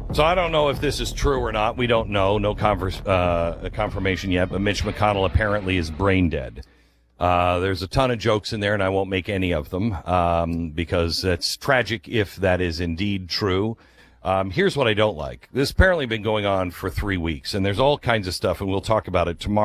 So I don't know if this is true or not. We don't know. No confirmation yet. But Mitch McConnell apparently is brain dead. There's a ton of jokes in there, and I won't make any of them because it's tragic if that is indeed true. Here's what I don't like. This apparently been going on for 3 weeks, and there's all kinds of stuff, and we'll talk about it tomorrow.